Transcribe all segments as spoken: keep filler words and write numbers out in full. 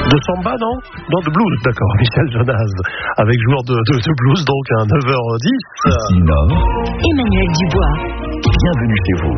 De samba, non? Non, de blues, d'accord. Michel Jonas, avec joueur de, de, de blues, donc à neuf heures dix. Nord. Emmanuel Dubois, bienvenue chez vous.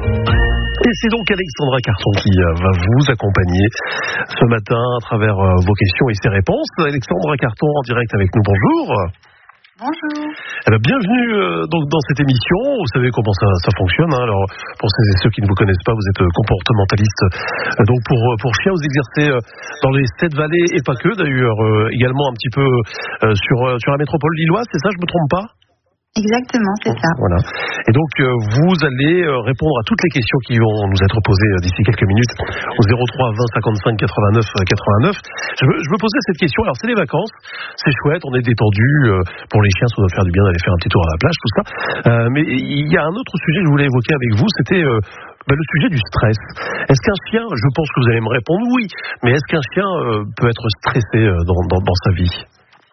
Et c'est donc Alexandra Carton qui va vous accompagner ce matin à travers vos questions et ses réponses. Alexandra Carton en direct avec nous, bonjour. Bonjour. Eh bien, bienvenue euh, donc dans cette émission. Vous savez comment ça, ça fonctionne. Hein. Alors, pour ceux et ceux qui ne vous connaissent pas, vous êtes comportementaliste. Euh, donc, pour pour chiens, vous exercez euh, dans les sept vallées et pas que d'ailleurs, euh, également un petit peu euh, sur euh, sur la métropole lilloise. C'est ça, je me trompe pas? Exactement, c'est ça. Voilà. Et donc, euh, vous allez euh, répondre à toutes les questions qui vont nous être posées euh, d'ici quelques minutes au zéro trois vingt cinquante-cinq quatre-vingt-neuf quatre-vingt-neuf. Je me, je me posais cette question. Alors, c'est les vacances, c'est chouette, on est détendu. Euh, pour les chiens, ça doit faire du bien d'aller faire un petit tour à la plage, tout ça. Euh, mais il y a un autre sujet que je voulais évoquer avec vous, c'était euh, ben, le sujet du stress. Est-ce qu'un chien, je pense que vous allez me répondre oui, mais est-ce qu'un chien euh, peut être stressé euh, dans, dans, dans sa vie ?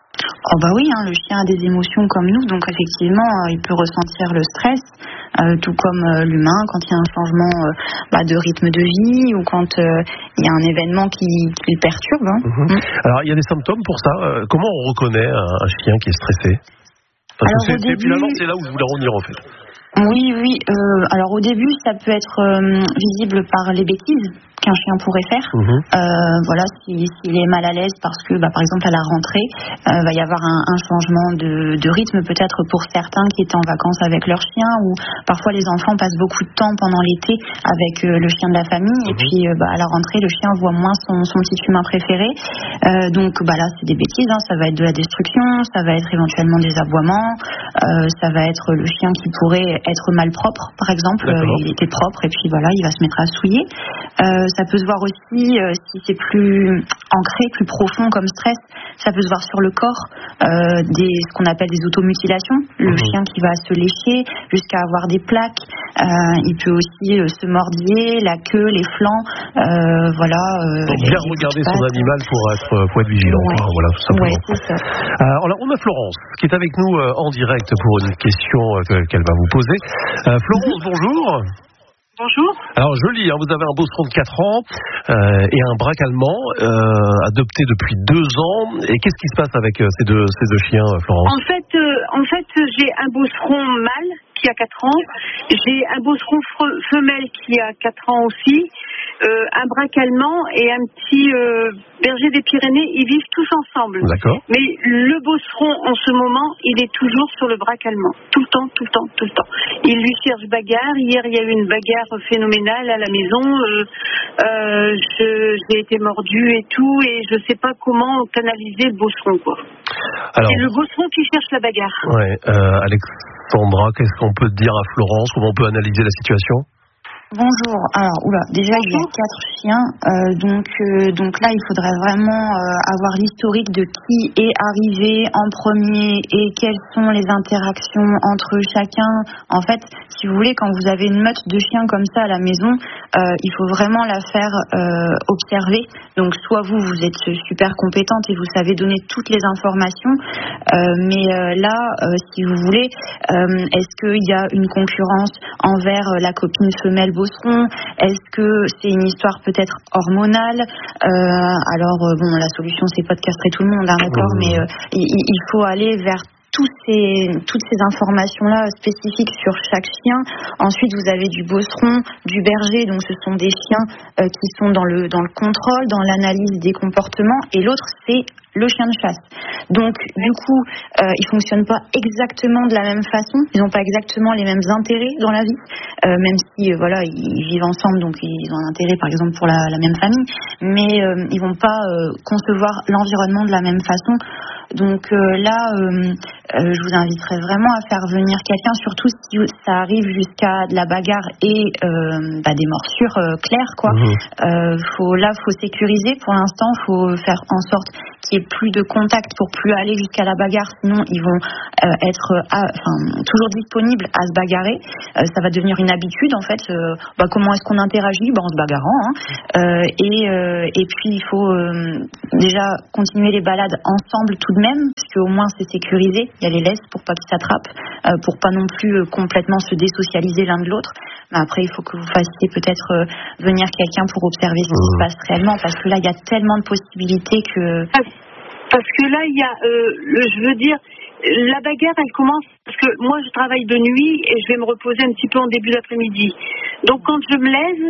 Oh bah oui, hein, le chien a des émotions comme nous, donc effectivement, euh, il peut ressentir le stress, euh, tout comme euh, l'humain, quand il y a un changement euh, bah, de rythme de vie ou quand euh, il y a un événement qui, qui le perturbe. Hein. Mmh. Mmh. Alors, il y a des symptômes pour ça. Euh, comment on reconnaît un, un chien qui est stressé? Parce Alors, que c'est, début... finalement, c'est là où je voulais revenir, en fait. Oui, oui. Euh, alors, au début, ça peut être euh, visible par les bêtises qu'un chien pourrait faire. Mmh. Euh, voilà, s'il, s'il est mal à l'aise parce que, bah, par exemple, à la rentrée, euh, va y avoir un, un changement de, de rythme peut-être pour certains qui étaient en vacances avec leur chien, ou parfois les enfants passent beaucoup de temps pendant l'été avec euh, le chien de la famille, mmh. et puis euh, bah, à la rentrée, le chien voit moins son, son petit humain préféré. Euh, donc bah, là, c'est des bêtises, hein, ça va être de la destruction, ça va être éventuellement des aboiements, euh, ça va être le chien qui pourrait être malpropre, par exemple. Euh, il était propre et puis voilà, il va se mettre à souiller. Euh, Ça peut se voir aussi, euh, si c'est plus ancré, plus profond comme stress, ça peut se voir sur le corps, euh, des, ce qu'on appelle des automutilations. Le mmh. chien qui va se lécher jusqu'à avoir des plaques. Euh, il peut aussi euh, se mordiller, la queue, les flancs. Euh, voilà. Euh, Donc bien regarder son animal pour être, pour être vigilant. Ouais. Hein, voilà, tout simplement. Ouais, c'est ça. Euh, alors on a Florence qui est avec nous euh, en direct pour une question euh, qu'elle va vous poser. Euh, Florence, mmh. bonjour. Bonjour. Alors je lis, hein, vous avez un beauceron de quatre ans euh, et un braque allemand euh, adopté depuis deux ans. Et qu'est-ce qui se passe avec euh, ces deux ces deux chiens, Florence? En fait, euh, en fait, j'ai un beauceron mâle qui a quatre ans, j'ai un beauceron f- femelle qui a quatre ans aussi, euh, un braque allemand et un petit euh, berger des Pyrénées. Ils vivent tous ensemble. D'accord. Mais le beauceron, en ce moment, il est toujours sur le braque allemand, tout le temps, tout le temps, tout le temps. Il lui cherche bagarre. Hier, il y a eu une bagarre phénoménale à la maison. Euh, euh, je, j'ai été mordue et tout, et je sais pas comment canaliser le beauceron, quoi. Alors, c'est le beauceron qui cherche la bagarre. Ouais, euh, Alexandra, qu'est-ce qu'on peut dire à Florence? Comment on peut analyser la situation? Bonjour. Alors, oula, déjà Bonjour. Il y a quatre chiens, euh, donc euh, donc là il faudrait vraiment euh, avoir l'historique de qui est arrivé en premier et quelles sont les interactions entre chacun. En fait, si vous voulez, quand vous avez une meute de chiens comme ça à la maison, euh, il faut vraiment la faire euh, observer. Donc soit vous vous êtes super compétente et vous savez donner toutes les informations, euh, mais euh, là, euh, si vous voulez, euh, est-ce qu'il y a une concurrence envers euh, la copine femelle beauceron? Est-ce que c'est une histoire peut-être hormonale? euh, Alors euh, bon, la solution c'est pas de castrer tout le monde, hein, d'accord, mmh. mais euh, il, il faut aller vers tous ces, toutes ces informations-là spécifiques sur chaque chien. Ensuite, vous avez du beauceron, du berger, donc ce sont des chiens euh, qui sont dans le, dans le contrôle, dans l'analyse des comportements, et l'autre, c'est le chien de chasse. Donc, du coup, euh, ils fonctionnent pas exactement de la même façon, ils n'ont pas exactement les mêmes intérêts dans la vie, euh, même si, euh, voilà, ils vivent ensemble, donc ils ont un intérêt, par exemple, pour la, la même famille, mais euh, ils vont pas euh, concevoir l'environnement de la même façon. Donc euh, là, euh, euh, je vous inviterais vraiment à faire venir quelqu'un, surtout si ça arrive jusqu'à de la bagarre et euh, bah, des morsures euh, claires, quoi. Mmh. Euh, faut, là, faut sécuriser. Pour l'instant, faut faire en sorte qu'il y ait plus de contact pour plus aller jusqu'à la bagarre, sinon ils vont euh, être à, enfin, toujours disponibles à se bagarrer. Euh, ça va devenir une habitude en fait. Euh, bah, comment est-ce qu'on interagit? Bah, en se bagarrant. Hein. Euh, et, euh, et puis il faut euh, déjà continuer les balades ensemble tout de même, parce qu'au moins c'est sécurisé. Il y a les laisses pour pas qu'ils s'attrapent, euh, pour pas non plus euh, complètement se désocialiser l'un de l'autre. Mais après il faut que vous fassiez peut-être euh, venir quelqu'un pour observer ce qui se passe réellement, parce que là il y a tellement de possibilités que... Parce que là il y a, euh, le, je veux dire, la bagarre elle commence, parce que moi je travaille de nuit et je vais me reposer un petit peu en début d'après-midi. Donc quand je me lève,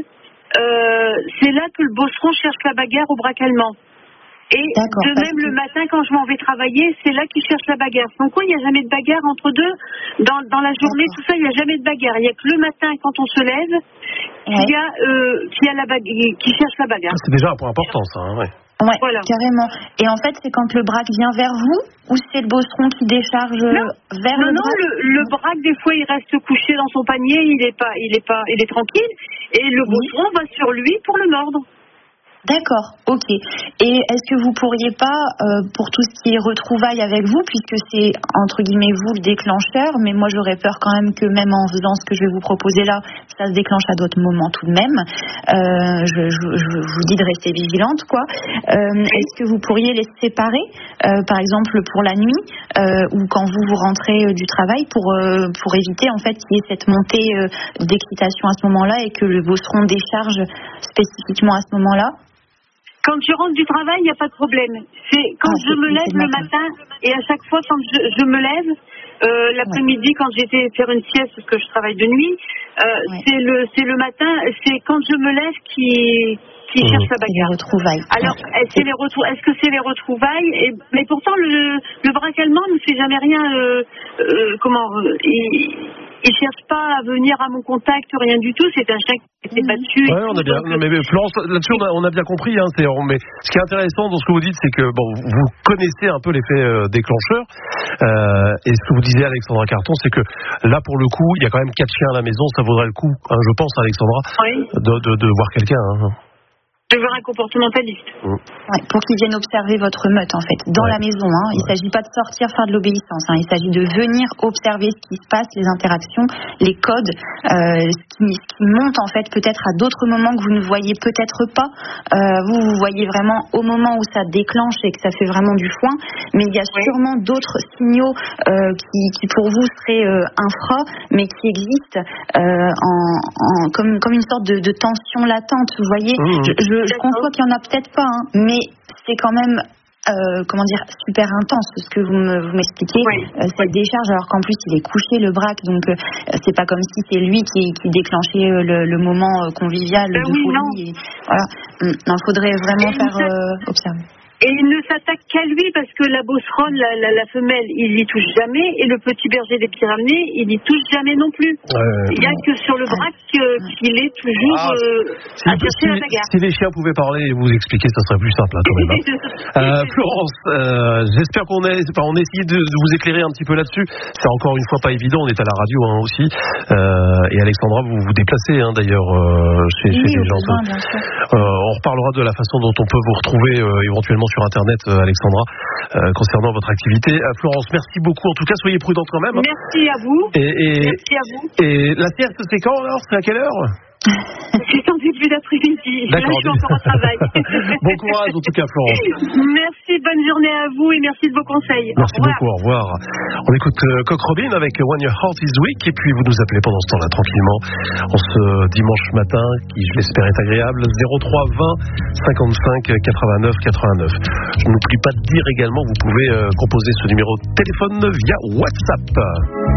euh, c'est là que le bosseron cherche la bagarre au braque allemand. Et D'accord, de même, que... le matin, quand je m'en vais travailler, c'est là qu'ils cherchent la bagarre. Donc, quoi, il n'y a jamais de bagarre entre deux. Dans, dans la journée, D'accord. tout ça, il n'y a jamais de bagarre. Il n'y a que le matin, quand on se lève, ouais. qu'il y a, euh, qu'il y a la bagarre, qui cherche la bagarre. C'est déjà un point important, ça, hein, ouais. Ouais, voilà. Carrément. Et en fait, c'est quand le braque vient vers vous, ou c'est le bosseron qui décharge non. vers non, le non, braque? Non, le, le braque, des fois, il reste couché dans son panier, il est pas, il est pas, il est tranquille, et le oui. bosseron va sur lui pour le mordre. D'accord, ok. Et est-ce que vous pourriez pas, euh, pour tout ce qui est retrouvailles avec vous, puisque c'est entre guillemets vous le déclencheur, mais moi j'aurais peur quand même que même en faisant ce que je vais vous proposer là, ça se déclenche à d'autres moments tout de même. Euh, je, je, je vous dis de rester vigilante, quoi. Euh, est-ce que vous pourriez les séparer, euh, par exemple pour la nuit, euh, ou quand vous vous rentrez euh, du travail, pour euh, pour éviter en fait qu'il y ait cette montée euh, d'excitation à ce moment-là et que le bosseron décharge spécifiquement à ce moment-là? Quand je rentre du travail, il n'y a pas de problème. C'est quand ah, je me lève le matin. matin, et à chaque fois quand je, je me lève, euh, l'après-midi ouais. quand j'étais faire une sieste parce que je travaille de nuit, euh, ouais. c'est le c'est le matin, c'est quand je me lève qui qui mmh. cherche la bagarre. Les retrouvailles. Alors ouais. est-ce, les retrou- est-ce que c'est les retrouvailles? et, Mais pourtant le le braque allemand ne fait jamais rien. Euh, euh, comment euh, il, il cherche pas à venir à mon contact, rien du tout. C'est un chien qui s'est battu. Ouais, on a bien. Non, mais, mais Florence, là-dessus, on a, on a bien compris. Hein, c'est, mais ce qui est intéressant dans ce que vous dites, c'est que bon, vous connaissez un peu l'effet euh, déclencheur. Euh, et ce que vous disiez, Alexandra Carton, c'est que là, pour le coup, il y a quand même quatre chiens à la maison. Ça vaudrait le coup, hein, je pense, Alexandra, oui. de, de, de voir quelqu'un. Hein. De voir un comportementaliste. Mmh. Ouais, pour qu'ils viennent observer votre meute, en fait, dans ouais. la maison. Hein. Il ne ouais. s'agit pas de sortir faire de l'obéissance. Hein. Il s'agit de venir observer ce qui se passe, les interactions, les codes, euh, ce, qui, ce qui monte, en fait, peut-être à d'autres moments que vous ne voyez peut-être pas. Euh, vous, vous voyez vraiment au moment où ça déclenche et que ça fait vraiment du foin. Mais il y a ouais. sûrement d'autres signaux euh, qui, qui, pour vous, seraient euh, infra, mais qui existent euh, en, en, comme, comme une sorte de, de tension latente. Vous voyez, mmh. je, je Je conçois qu'il n'y en a peut-être pas, hein, mais c'est quand même, euh, comment dire, super intense ce que vous, me, vous m'expliquez. Oui. Euh, cette décharge, alors qu'en plus il est couché le braque, donc euh, c'est pas comme si c'est lui qui, qui déclenchait euh, le, le moment euh, convivial ben de oui, folie. Non. Et, voilà, non, faudrait vraiment faire euh, observer. Et il ne s'attaque qu'à lui parce que la bosseronne, la, la, la femelle, il n'y touche jamais, et le petit berger des Pyrénées, il n'y touche jamais non plus. Euh, il n'y a que sur le braque euh, qu'il est toujours ah, euh, si, à chercher si, la bagarre. Si les chiens pouvaient parler et vous expliquer, ça serait plus simple hein, quand même. Hein. euh, Florence, euh, j'espère qu'on a, enfin, on a essayé de, de vous éclairer un petit peu là-dessus. C'est encore une fois pas évident, on est à la radio hein, aussi. Euh, et Alexandra, vous vous déplacez hein, d'ailleurs euh, chez, oui, chez les gens. Besoin, euh, on reparlera de la façon dont on peut vous retrouver euh, éventuellement sur Internet, euh, Alexandra, euh, concernant votre activité. Euh, Florence, merci beaucoup. En tout cas, soyez prudente quand même. Hein. Merci à vous. Et, et, merci à vous. Et la sieste, c'est quand alors? C'est à quelle heure? C'est en début d'après-midi. D'accord. Là, je suis encore au travail. Bon courage en tout cas, Florence. Merci, bonne journée à vous et merci de vos conseils. Merci au beaucoup, au revoir. On écoute euh, Coq Robin avec When Your Heart is Weak et puis vous nous appelez pendant ce temps-là tranquillement. En ce dimanche matin, qui je l'espère est agréable, zéro trois vingt cinquante-cinq quatre-vingt-neuf quatre-vingt-neuf. Je n'oublie pas de dire également, vous pouvez euh, composer ce numéro de téléphone via WhatsApp.